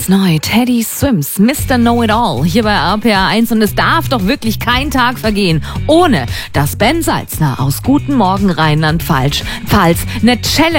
Ganz neu, Teddy Swims, Mr. Know-It-All, hier bei RPR 1. Und es darf doch wirklich kein Tag vergehen, ohne dass Ben Salzner aus Guten Morgen Rheinland-Pfalz eine Challenge